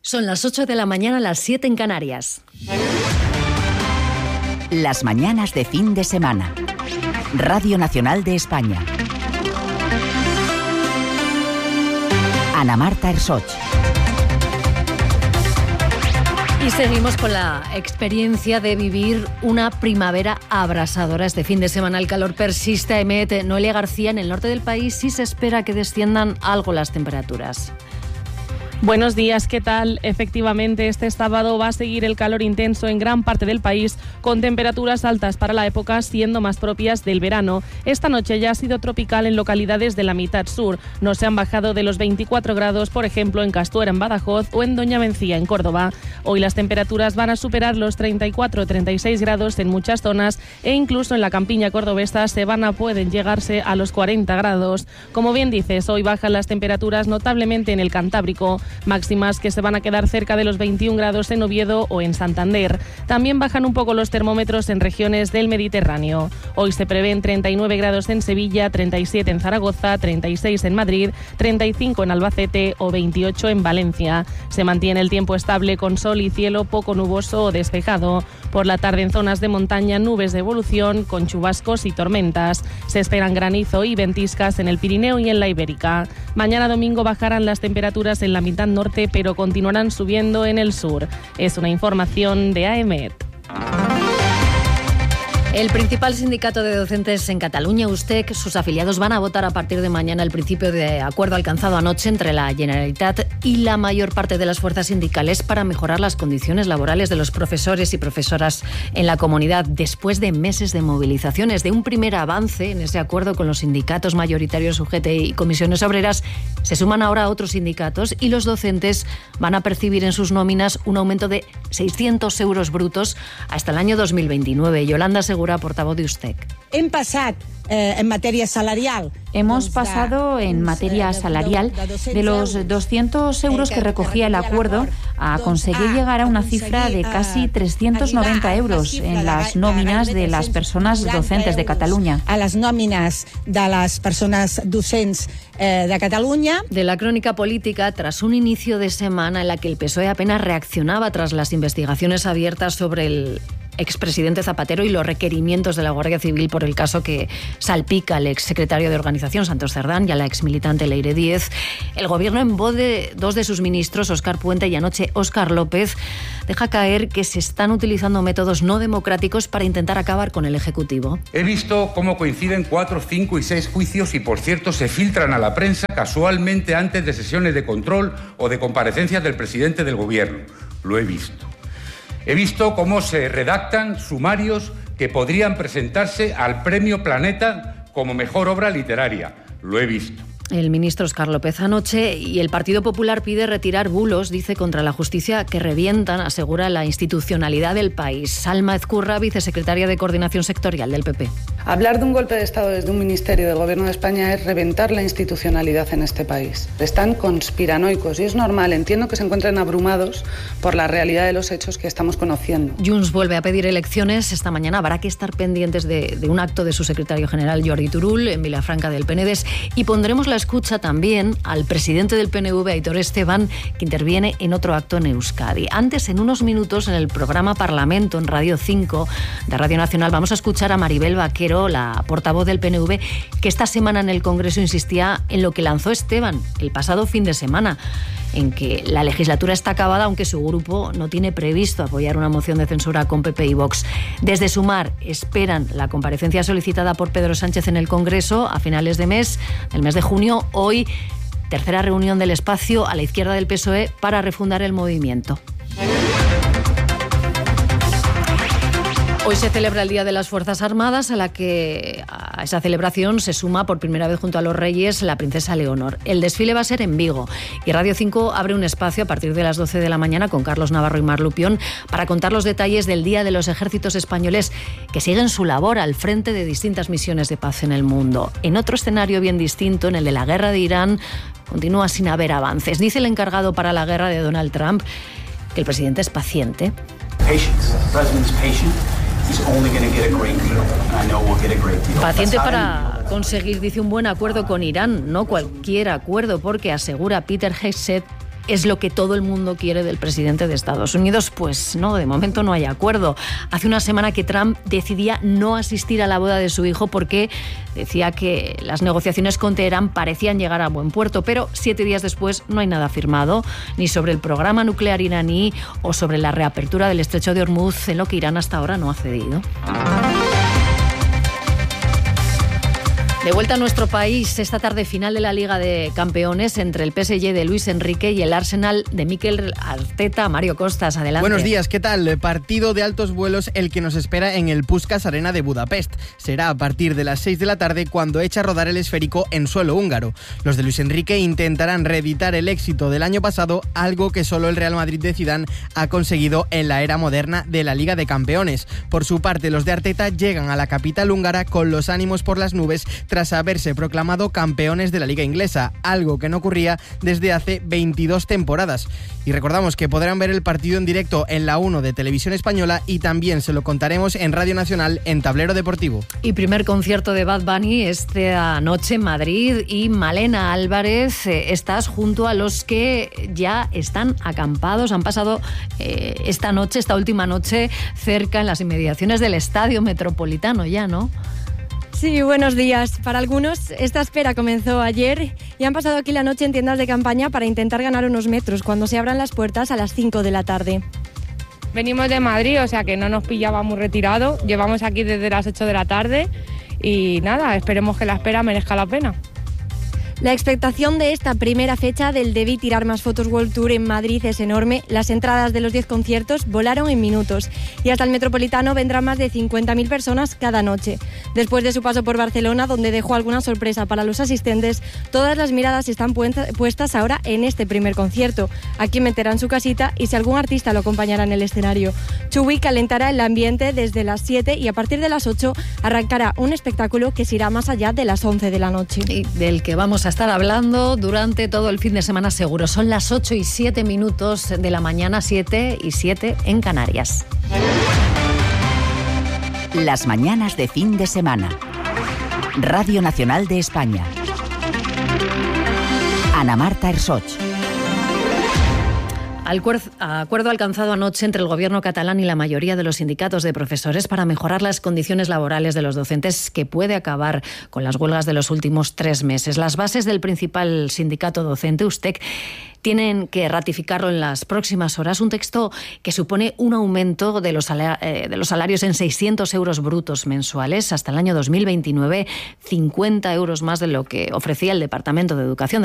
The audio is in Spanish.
Son las 8 de la mañana, las 7 en Canarias. Las mañanas de fin de semana. Radio Nacional de España. Ana Marta Ersoch. Y seguimos con la experiencia de vivir una primavera abrasadora. Este fin de semana el calor persiste. Emet Noelia García, en el norte del país sí se espera que desciendan algo las temperaturas. Buenos días, ¿qué tal? Efectivamente, este sábado va a seguir el calor intenso en gran parte del país, con temperaturas altas para la época siendo más propias del verano. Esta noche ya ha sido tropical en localidades de la mitad sur. No se han bajado de los 24 grados, por ejemplo, en Castuera, en Badajoz, o en Doña Mencía, en Córdoba. Hoy las temperaturas van a superar los 34-36 grados en muchas zonas e incluso en la campiña cordobesa pueden llegarse a los 40 grados. Como bien dices, hoy bajan las temperaturas notablemente en el Cantábrico. Máximas que se van a quedar cerca de los 21 grados en Oviedo o en Santander. También bajan un poco los termómetros en regiones del Mediterráneo. Hoy se prevén 39 grados en Sevilla, 37 en Zaragoza, 36 en Madrid, 35 en Albacete o 28 en Valencia. Se mantiene el tiempo estable con sol y cielo poco nuboso o despejado. Por la tarde en zonas de montaña, nubes de evolución con chubascos y tormentas. Se esperan granizo y ventiscas en el Pirineo y en la Ibérica. Mañana domingo bajarán las temperaturas en la mitad norte, pero continuarán subiendo en el sur. Es una información de AEMET. El principal sindicato de docentes en Cataluña, USTEC, sus afiliados van a votar a partir de mañana el principio de acuerdo alcanzado anoche entre la Generalitat y la mayor parte de las fuerzas sindicales para mejorar las condiciones laborales de los profesores y profesoras en la comunidad, después de meses de movilizaciones. De un primer avance en ese acuerdo con los sindicatos mayoritarios UGT y comisiones obreras, se suman ahora otros sindicatos y los docentes van a percibir en sus nóminas un aumento de 600 euros brutos hasta el año 2029. Yolanda Segura, portavoz de USTEC. Hem passat en materia salarial. Hemos pasado en materia salarial de los 200 euros que recogía el acuerdo a conseguir llegar a una cifra de casi 390 euros en las nóminas de las personas docentes de Cataluña. A las nóminas de las personas docentes de Cataluña. De la crónica política, tras un inicio de semana en la que el PSOE apenas reaccionaba tras las investigaciones abiertas sobre el expresidente Zapatero y los requerimientos de la Guardia Civil por el caso que salpica al exsecretario de Organización, Santos Cerdán, y a la exmilitante Leire Díez, el gobierno, en voz de dos de sus ministros, Óscar Puente y anoche Óscar López, deja caer que se están utilizando métodos no democráticos para intentar acabar con el Ejecutivo. He visto cómo coinciden 4, 5 y 6 juicios y, por cierto, se filtran a la prensa casualmente antes de sesiones de control o de comparecencias del presidente del gobierno. Lo he visto. He visto cómo se redactan sumarios que podrían presentarse al Premio Planeta como mejor obra literaria. Lo he visto. El ministro Óscar López anoche, y el Partido Popular pide retirar bulos, dice, contra la justicia que revientan, asegura, la institucionalidad del país. Salma Ezcurra, vicesecretaria de Coordinación Sectorial del PP. Hablar de un golpe de Estado desde un ministerio del Gobierno de España es reventar la institucionalidad en este país. Están conspiranoicos y es normal, entiendo que se encuentren abrumados por la realidad de los hechos que estamos conociendo. Junts vuelve a pedir elecciones. Esta mañana habrá que estar pendientes de un acto de su secretario general, Jordi Turull, en Vilafranca del Penedès, y pondremos la escucha también al presidente del PNV, Aitor Esteban, que interviene en otro acto en Euskadi. Antes, en unos minutos, en el programa Parlamento, en Radio 5 de Radio Nacional, vamos a escuchar a Maribel Vaquero, la portavoz del PNV, que esta semana en el Congreso insistía en lo que lanzó Esteban el pasado fin de semana, en que la legislatura está acabada, aunque su grupo no tiene previsto apoyar una moción de censura con PP y Vox. Desde Sumar esperan la comparecencia solicitada por Pedro Sánchez en el Congreso a finales de mes, el mes de junio. Hoy, tercera reunión del espacio a la izquierda del PSOE para refundar el movimiento. Hoy se celebra el Día de las Fuerzas Armadas, a esa celebración se suma por primera vez junto a los Reyes la princesa Leonor. El desfile va a ser en Vigo y Radio 5 abre un espacio a partir de las 12 de la mañana con Carlos Navarro y Mar Lupión para contar los detalles del Día de los Ejércitos Españoles que siguen su labor al frente de distintas misiones de paz en el mundo. En otro escenario bien distinto, en el de la guerra de Irán, continúa sin haber avances. Dice el encargado para la guerra de Donald Trump que el presidente es paciente. Paciente para conseguir, dice, un buen acuerdo con Irán, no cualquier acuerdo, porque asegura Peter Hegseth es lo que todo el mundo quiere del presidente de Estados Unidos. Pues no, de momento no hay acuerdo. Hace una semana que Trump decidía no asistir a la boda de su hijo porque decía que las negociaciones con Teherán parecían llegar a buen puerto, pero 7 días después no hay nada firmado, ni sobre el programa nuclear iraní o sobre la reapertura del estrecho de Hormuz, en lo que Irán hasta ahora no ha cedido. De vuelta a nuestro país, esta tarde final de la Liga de Campeones entre el PSG de Luis Enrique y el Arsenal de Mikel Arteta. Mario Costas, adelante. Buenos días, ¿qué tal? Partido de altos vuelos el que nos espera en el Puskás Arena de Budapest. Será a partir de las 6 de la tarde cuando eche a rodar el esférico en suelo húngaro. Los de Luis Enrique intentarán reeditar el éxito del año pasado, algo que solo el Real Madrid de Zidane ha conseguido en la era moderna de la Liga de Campeones. Por su parte, los de Arteta llegan a la capital húngara con los ánimos por las nubes tras haberse proclamado campeones de la Liga Inglesa, algo que no ocurría desde hace 22 temporadas. Y recordamos que podrán ver el partido en directo en la 1 de Televisión Española y también se lo contaremos en Radio Nacional en Tablero Deportivo. Y primer concierto de Bad Bunny esta noche en Madrid, y Malena Álvarez, estás junto a los que ya están acampados, han pasado esta última noche cerca en las inmediaciones del Estadio Metropolitano ya, ¿no? Sí, buenos días. Para algunos esta espera comenzó ayer y han pasado aquí la noche en tiendas de campaña para intentar ganar unos metros cuando se abran las puertas a las 5 de la tarde. Venimos de Madrid, o sea que no nos pillaba muy retirado. Llevamos aquí desde las 8 de la tarde y nada, esperemos que la espera merezca la pena. La expectación de esta primera fecha del Debí Tirar Más Fotos World Tour en Madrid es enorme. Las entradas de los 10 conciertos volaron en minutos y hasta el Metropolitano vendrán más de 50.000 personas cada noche. Después de su paso por Barcelona, donde dejó alguna sorpresa para los asistentes, todas las miradas están puestas ahora en este primer concierto. Aquí meterán su casita y si algún artista lo acompañará en el escenario. Chuy calentará el ambiente desde las 7 y a partir de las 8 arrancará un espectáculo que se irá más allá de las 11 de la noche. Y del que vamos a estar hablando durante todo el fin de semana seguro. Son las 8:07 de la mañana, 7:07 en Canarias. Las mañanas de fin de semana. Radio Nacional de España. Ana Marta Ersoch. Acuerdo alcanzado anoche entre el gobierno catalán y la mayoría de los sindicatos de profesores para mejorar las condiciones laborales de los docentes, que puede acabar con las huelgas de los últimos 3 meses. Las bases del principal sindicato docente, USTEC, tienen que ratificarlo en las próximas horas, un texto que supone un aumento de los salarios en 600 euros brutos mensuales hasta el año 2029, 50 euros más de lo que ofrecía el Departamento de Educación